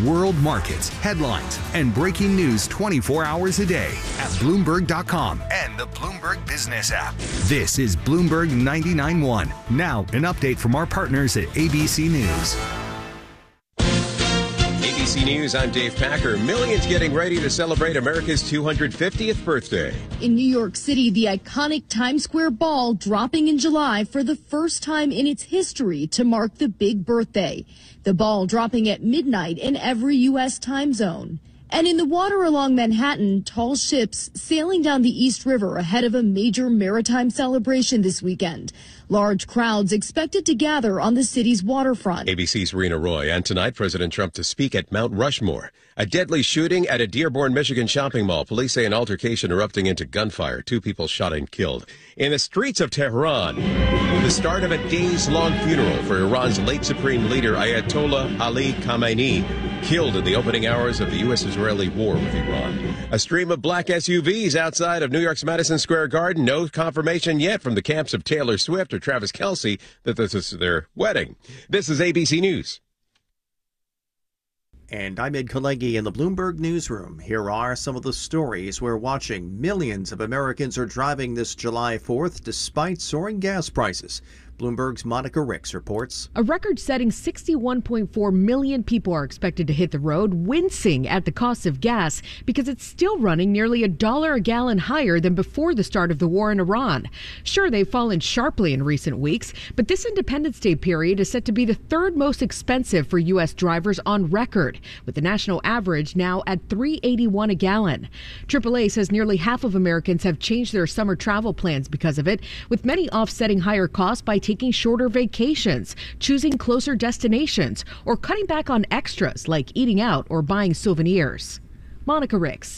World markets, headlines, and breaking news 24 hours a day at Bloomberg.com and the Bloomberg Business app. This is Bloomberg 99.1. Now, an update from our partners at ABC News. ABC News, I'm Dave Packer. Millions getting ready to celebrate America's 250th birthday. In New York City, the iconic Times Square Ball dropping in July for the first time in its history to mark the big birthday. The ball dropping at midnight in every U.S. time zone. And in the water along Manhattan, tall ships sailing down the East River ahead of a major maritime celebration this weekend. Large crowds expected to gather on the city's waterfront. ABC's Rena Roy. And tonight, President Trump to speak at Mount Rushmore. A deadly shooting at a Dearborn, Michigan shopping mall. Police say an altercation erupting into gunfire. 2 people shot and killed. In the streets of Tehran, the start of a days-long funeral for Iran's late supreme leader, Ayatollah Ali Khamenei, killed in the opening hours of the U.S.-Israeli war with Iran. A stream of black SUVs outside of New York's Madison Square Garden. No confirmation yet from the camps of Taylor Swift or Travis Kelce that this is their wedding. This is ABC News. And I'm Ed Kalegi in the Bloomberg Newsroom. Here are some of the stories we're watching. Millions of Americans are driving this July 4th despite soaring gas prices. Bloomberg's Monica Ricks reports. A record-setting 61.4 million people are expected to hit the road, wincing at the cost of gas because it's still running nearly $1 a gallon higher than before the start of the war in Iran. Sure, they've fallen sharply in recent weeks, but this Independence Day period is set to be the third most expensive for U.S. drivers on record, with the national average now at $3.81 a gallon. AAA says nearly half of Americans have changed their summer travel plans because of it, with many offsetting higher costs by taking shorter vacations, choosing closer destinations, or cutting back on extras like eating out or buying souvenirs. Monica Ricks,